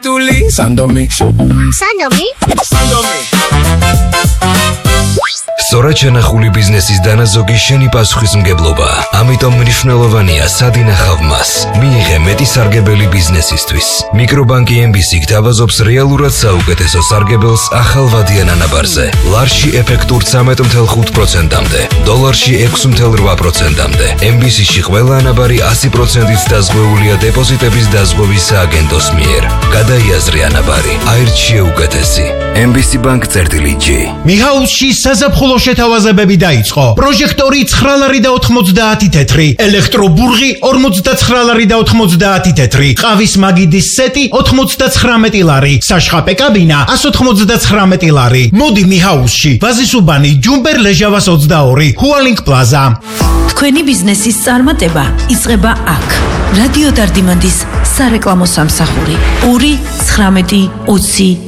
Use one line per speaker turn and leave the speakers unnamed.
გასული სანდომი
სწორად შენახული ბიზნესის დანაზოგი შენი პასუხისმგებლობა. ამიტომ მნიშვნელოვანია სად ინახავ მას. მიიღე მეტი სარგებელი ბიზნესისთვის. მიკრობანკი MBC გთავაზობს რეალურად საუკეთესო სარგებელს ახალ ვადიან ანაბარზე. ლარში ეფექტურ 13.5%-მდე, დოლარში 6.8%-მდე. MBC-ში ყველა ანაბარი 100%-ით დაზღვეულია დეპოზიტების დაზღვევის სააგენტოს მიერ. გადაიაზრე ანაბარი, აირჩიე უკეთესი. MBC Bank წერტილი-G.
მიხაუსში საზაფხულო შეთავაზებები დაიწყო. პროჟექტორი 9 ლარი და 90 თეთრი, ელექტრობურღი 59 ლარი და 90 თეთრი, ყავის მაგიდის სეტი 99 ლარი, საშხაპე კაბინა 199 ლარი. მოდი მიხაუსში, ვაზისუბანი, ჯუმბერ ლეჟავას 22, ჰუალინგ პლაზა.
თქვენი ბიზნესის წარმატება იწყება აქ. რადიო დარდიმანდის სარეკლამო სამსახური 2 19 20